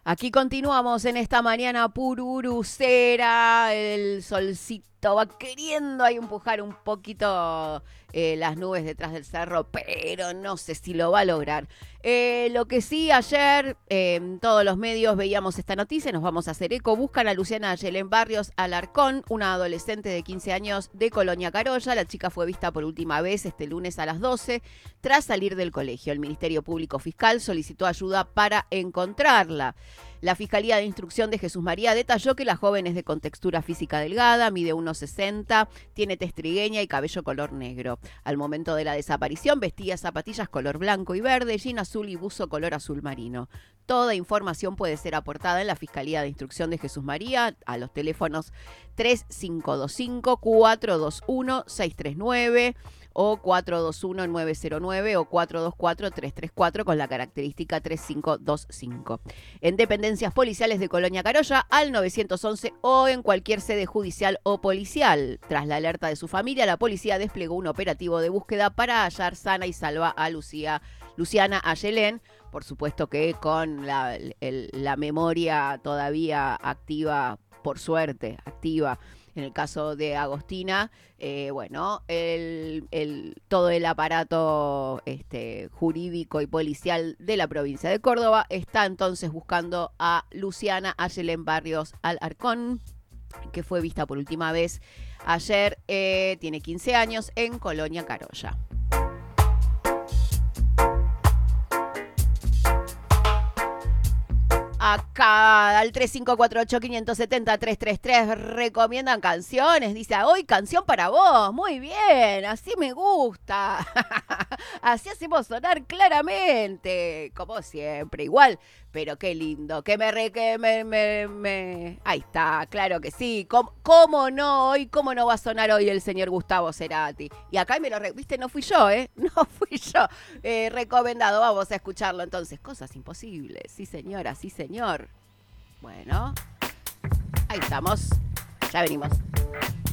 Aquí continuamos en esta mañana pururucera, el solcito va queriendo ahí empujar un poquito las nubes detrás del cerro, pero no sé si lo va a lograr. Lo que sí, ayer en todos los medios veíamos esta noticia, nos vamos a hacer eco, buscan a Luciana Ayelen Barrios Alarcón, una adolescente de 15 años de Colonia Carolla. La chica fue vista por última vez este lunes a las 12 tras salir del colegio. El Ministerio Público Fiscal solicitó ayuda para encontrarla. La Fiscalía de Instrucción de Jesús María detalló que la joven es de contextura física delgada, mide 1,60, tiene tez trigueña y cabello color negro. Al momento de la desaparición vestía zapatillas color blanco y verde, jean azul y buzo color azul marino. Toda información puede ser aportada en la Fiscalía de Instrucción de Jesús María a los teléfonos 3525-421-639 o 421-909 o 424-334 con la característica 3525. En dependencias policiales de Colonia Carolla al 911 o en cualquier sede judicial o policial. Tras la alerta de su familia, la policía desplegó un operativo de búsqueda para hallar sana y salva a Luciana Ayelen, por supuesto que con la memoria todavía activa, por suerte, activa. En el caso de Agostina, todo el aparato jurídico y policial de la provincia de Córdoba está entonces buscando a Luciana Ayelen Barrios Alarcón, que fue vista por última vez ayer, tiene 15 años, en Colonia Carolla. Acá al 3548-570-333 recomiendan canciones. Dice, hoy canción para vos. Muy bien, así me gusta. Así hacemos sonar claramente. Como siempre, igual. Pero qué lindo. Ahí está, claro que sí. ¿Cómo no hoy? ¿Cómo no va a sonar hoy el señor Gustavo Cerati? Y acá viste, no fui yo, ¿eh? No fui yo. Recomendado, vamos a escucharlo entonces. Cosas imposibles. Sí, señora, sí, señor. Bueno, ahí estamos. Ya venimos.